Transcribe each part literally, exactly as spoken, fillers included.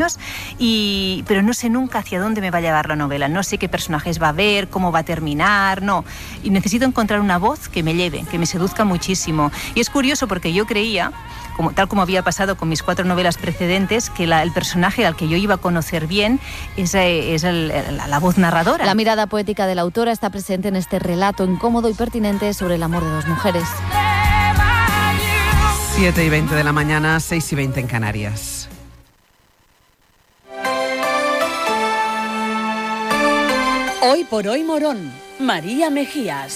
Y, pero no sé nunca hacia dónde me va a llevar la novela, no sé qué personajes va a haber, cómo va a terminar, no. Y necesito encontrar una voz que me lleve, que me seduzca muchísimo. Y es curioso porque yo creía, como, tal como había pasado con mis cuatro novelas precedentes, que la, el personaje al que yo iba a conocer bien es, es el, la, la voz narradora. La mirada poética de la autora está presente en este relato incómodo y pertinente sobre el amor de dos mujeres. siete y veinte de la mañana, seis y veinte en Canarias. Hoy por hoy Morón, María Mejías.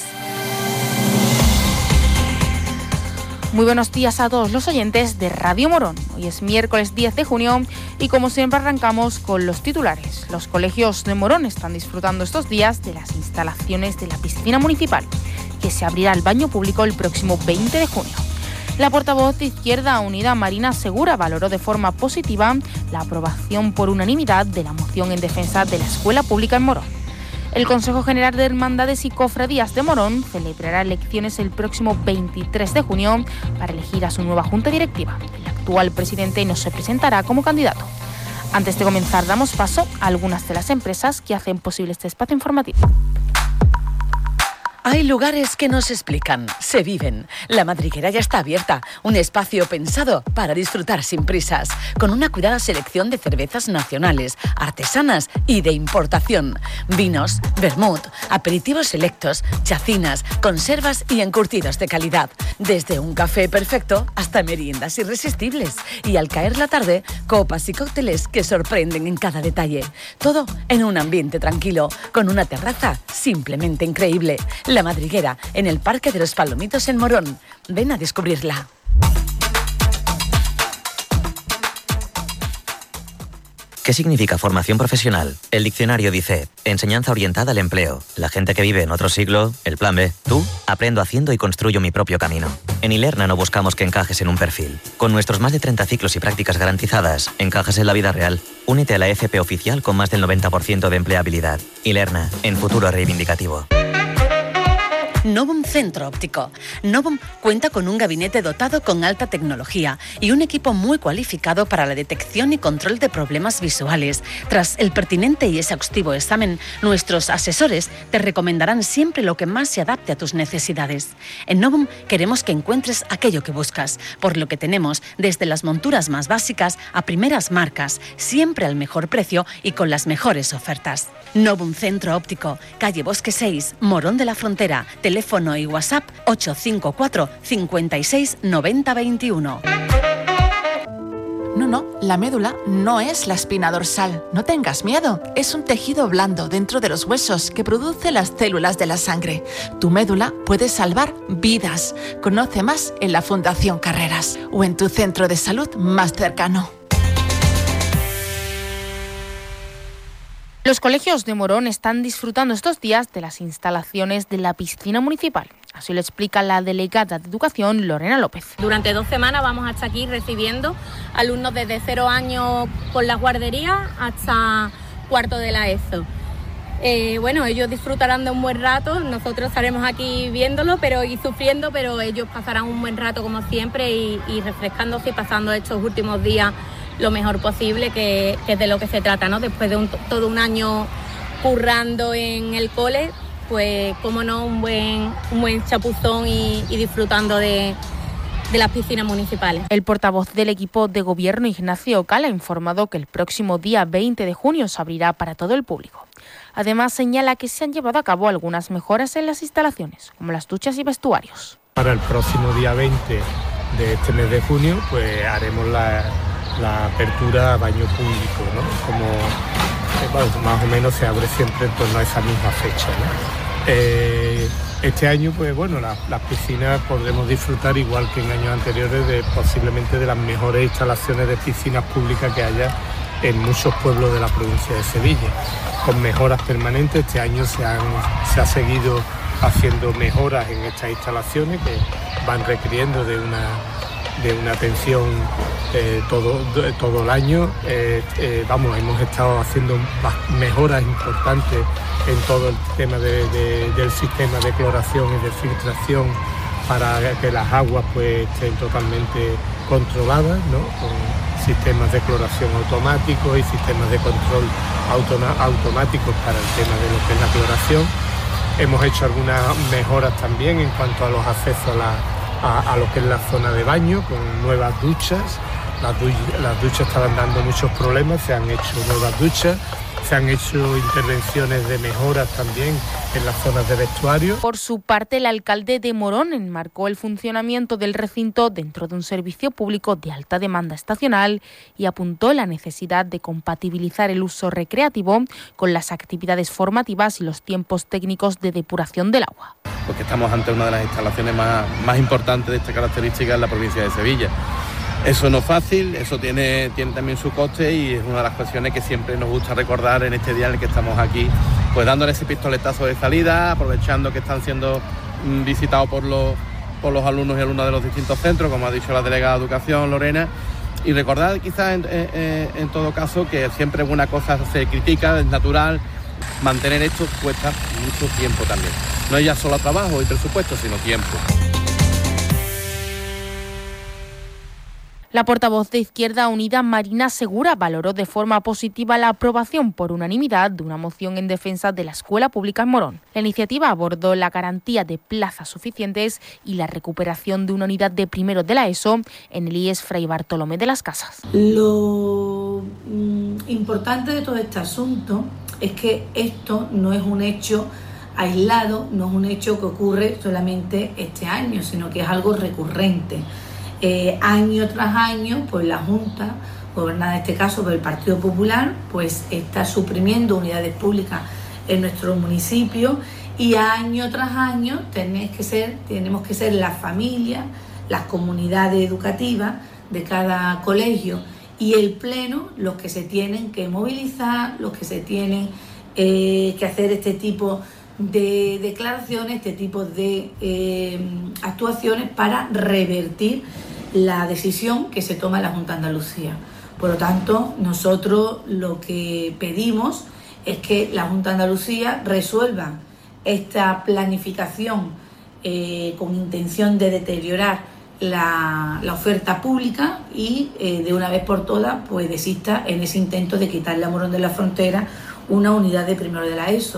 Muy buenos días a todos los oyentes de Radio Morón. Hoy es miércoles diez de junio y como siempre arrancamos con los titulares. Los colegios de Morón están disfrutando estos días de las instalaciones de la piscina municipal, que se abrirá al baño público el próximo veinte de junio. La portavoz de Izquierda Unida, Marina Segura, valoró de forma positiva la aprobación por unanimidad de la moción en defensa de la escuela pública en Morón. El Consejo General de Hermandades y Cofradías de Morón celebrará elecciones el próximo veintitrés de junio para elegir a su nueva junta directiva. El actual presidente no se presentará como candidato. Antes de comenzar, damos paso a algunas de las empresas que hacen posible este espacio informativo. Hay lugares que no se explican, se viven. La Madriguera ya está abierta, un espacio pensado para disfrutar sin prisas, con una cuidada selección de cervezas nacionales, artesanas y de importación. Vinos, vermut, aperitivos selectos, chacinas, conservas y encurtidos de calidad. Desde un café perfecto hasta meriendas irresistibles. Y al caer la tarde, copas y cócteles que sorprenden en cada detalle. Todo en un ambiente tranquilo, con una terraza simplemente increíble. La Madriguera, en el Parque de los Palomitos en Morón. Ven a descubrirla. ¿Qué significa formación profesional? El diccionario dice, enseñanza orientada al empleo. La gente que vive en otro siglo, el plan B. Tú, aprendo haciendo y construyo mi propio camino. En Ilerna no buscamos que encajes en un perfil. Con nuestros más de treinta ciclos y prácticas garantizadas, encajas en la vida real. Únete a la F P oficial con más del noventa por ciento de empleabilidad. Ilerna, en futuro reivindicativo. Novum Centro Óptico. Novum cuenta con un gabinete dotado con alta tecnología y un equipo muy cualificado para la detección y control de problemas visuales. Tras el pertinente y exhaustivo examen, nuestros asesores te recomendarán siempre lo que más se adapte a tus necesidades. En Novum queremos que encuentres aquello que buscas, por lo que tenemos desde las monturas más básicas a primeras marcas, siempre al mejor precio y con las mejores ofertas. Novum Centro Óptico, calle Bosque seis, Morón de la Frontera. Teléfono y WhatsApp ocho cinco cuatro, cinco seis, nueve cero dos uno. No, no, la médula no es la espina dorsal. No tengas miedo. Es un tejido blando dentro de los huesos que produce las células de la sangre. Tu médula puede salvar vidas. Conoce más en la Fundación Carreras o en tu centro de salud más cercano. Los colegios de Morón están disfrutando estos días de las instalaciones de la piscina municipal. Así lo explica la delegada de Educación, Lorena López. Durante dos semanas vamos a estar aquí recibiendo alumnos desde cero años con las guarderías hasta cuarto de la ESO. Eh, bueno, ellos disfrutarán de un buen rato, nosotros estaremos aquí viéndolo pero y sufriendo, pero ellos pasarán un buen rato como siempre y, y refrescándose y pasando estos últimos días lo mejor posible, que, que es de lo que se trata, ¿no? Después de un, todo un año currando en el cole, pues cómo no, un buen, un buen chapuzón y, y disfrutando de, de las piscinas municipales. El portavoz del equipo de gobierno, Ignacio Ocal, ha informado que el próximo día veinte de junio se abrirá para todo el público. Además, señala que se han llevado a cabo algunas mejoras en las instalaciones, como las duchas y vestuarios. Para el próximo día veinte de este mes de junio, pues haremos la... la apertura a baño público, ¿no? Como bueno, más o menos se abre siempre en torno a esa misma fecha, ¿no? Eh, este año, pues bueno, las, las piscinas podremos disfrutar, igual que en años anteriores, de posiblemente de las mejores instalaciones de piscinas públicas que haya en muchos pueblos de la provincia de Sevilla, con mejoras permanentes. Este año se, han, se ha seguido haciendo mejoras en estas instalaciones que van requiriendo de una de una atención eh, todo, todo el año. Eh, eh, vamos, hemos estado haciendo mejoras importantes en todo el tema de, de, del sistema de cloración y de filtración para que las aguas pues estén totalmente controladas, ¿no? Con, sistemas de cloración automáticos y sistemas de control automa- automáticos para el tema de lo que es la cloración. Hemos hecho algunas mejoras también en cuanto a los accesos a, la, a, a lo que es la zona de baño, con nuevas duchas. Las, du- las duchas estaban dando muchos problemas, se han hecho nuevas duchas. Se han hecho intervenciones de mejoras también en las zonas de vestuario. Por su parte, el alcalde de Morón enmarcó el funcionamiento del recinto dentro de un servicio público de alta demanda estacional y apuntó la necesidad de compatibilizar el uso recreativo con las actividades formativas y los tiempos técnicos de depuración del agua. Porque estamos ante una de las instalaciones más, más importantes de esta característica en la provincia de Sevilla. Eso no es fácil, eso tiene, tiene también su coste y es una de las cuestiones que siempre nos gusta recordar en este día en el que estamos aquí, pues dándole ese pistoletazo de salida, aprovechando que están siendo visitados por los, por los alumnos y alumnas de los distintos centros, como ha dicho la delegada de Educación, Lorena, y recordar quizás en, en, en todo caso que siempre una cosa se critica, es natural, mantener esto cuesta mucho tiempo también. No es ya solo trabajo y presupuesto, sino tiempo. La portavoz de Izquierda Unida, Marina Segura, valoró de forma positiva la aprobación por unanimidad de una moción en defensa de la escuela pública en Morón. La iniciativa abordó la garantía de plazas suficientes y la recuperación de una unidad de primero de la ESO en el I E S Fray Bartolomé de las Casas. Lo mm, importante de todo este asunto es que esto no es un hecho aislado, no es un hecho que ocurre solamente este año, sino que es algo recurrente. Eh, año tras año, pues la Junta, gobernada en este caso por el Partido Popular, pues está suprimiendo unidades públicas en nuestro municipio y año tras año tenemos que ser, tenemos que ser las familias, las comunidades educativas de cada colegio y el Pleno los que se tienen que movilizar, los que se tienen eh, que hacer este tipo de declaraciones, este tipo de eh, actuaciones para revertir la decisión que se toma en la Junta de Andalucía. Por lo tanto, nosotros lo que pedimos es que la Junta de Andalucía resuelva esta planificación eh, con intención de deteriorar la, la oferta pública y eh, de una vez por todas pues desista en ese intento de quitarle a Morón de la Frontera una unidad de primero de la ESO.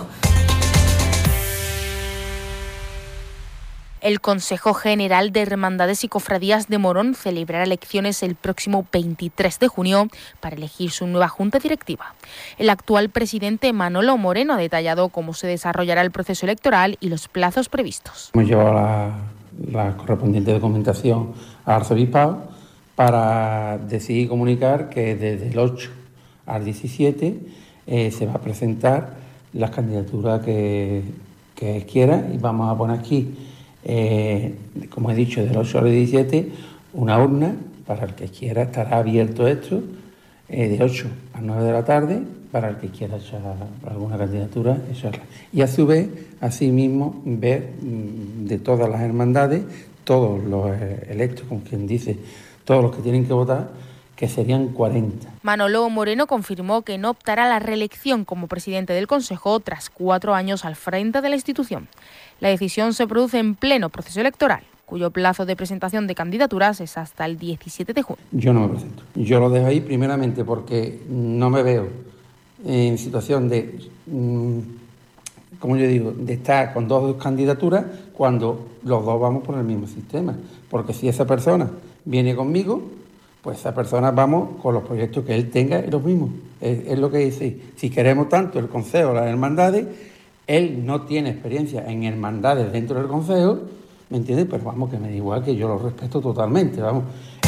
El Consejo General de Hermandades y Cofradías de Morón celebrará elecciones el próximo veintitrés de junio para elegir su nueva junta directiva. El actual presidente Manolo Moreno ha detallado cómo se desarrollará el proceso electoral y los plazos previstos. Hemos llevado la, la correspondiente documentación al arzobispado para decidir comunicar que desde el ocho al diecisiete eh, se va a presentar las candidaturas que, que quiera y vamos a poner aquí, Eh, como he dicho, del ocho al diecisiete, una urna para el que quiera. Estará abierto esto eh, de ocho a nueve de la tarde para el que quiera echar alguna candidatura, echarla. Y a su vez, asimismo, ver de todas las hermandades, todos los electos, con quien dice, todos los que tienen que votar, que serían cuarenta. Manolo Moreno confirmó que no optará a la reelección como presidente del Consejo tras cuatro años al frente de la institución. La decisión se produce en pleno proceso electoral, cuyo plazo de presentación de candidaturas es hasta el diecisiete de junio. Yo no me presento. Yo lo dejo ahí primeramente porque no me veo en situación de, como yo digo, de estar con dos candidaturas cuando los dos vamos por el mismo sistema. Porque si esa persona viene conmigo, pues esa persona vamos con los proyectos que él tenga y los mismos. Es, es lo que dice. Si queremos tanto el Concejo, las hermandades, él no tiene experiencia en hermandades dentro del Concejo, ¿me entiendes? Pero vamos, que me da igual, que yo lo respeto totalmente, vamos.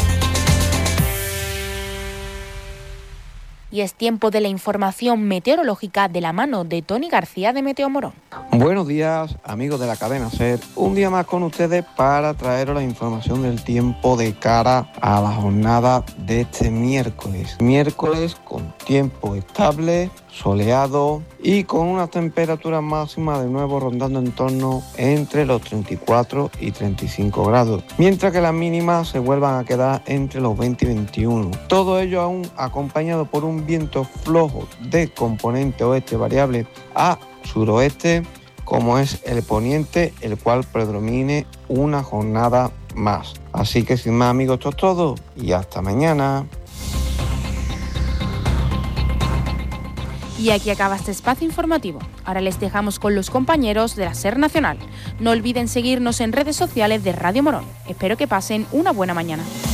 Y es tiempo de la información meteorológica de la mano de Tony García de Meteo Morón. Buenos días, amigos de la cadena SER. Un día más con ustedes para traeros la información del tiempo de cara a la jornada de este miércoles. Miércoles con tiempo estable, soleado y con unas temperaturas máximas de nuevo rondando en torno entre los treinta y cuatro y treinta y cinco grados, mientras que las mínimas se vuelvan a quedar entre los veinte y veintiuno. Todo ello aún acompañado por un viento flojo de componente oeste variable a suroeste, como es el poniente, el cual predomine una jornada más. Así que sin más, amigos, esto es todo y hasta mañana. Y aquí acaba este espacio informativo. Ahora les dejamos con los compañeros de la SER Nacional. No olviden seguirnos en redes sociales de Radio Morón. Espero que pasen una buena mañana.